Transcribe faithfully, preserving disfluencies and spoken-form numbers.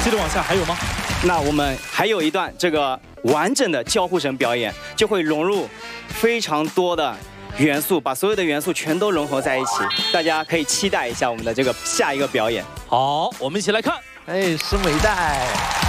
接着往下还有吗？ 那我们还有一段这个完整的交互绳表演，就会融入非常多的元素，把所有的元素全都融合在一起。大家可以期待一下我们的这个下一个表演。 好，我们一起来看。 哎，是美代。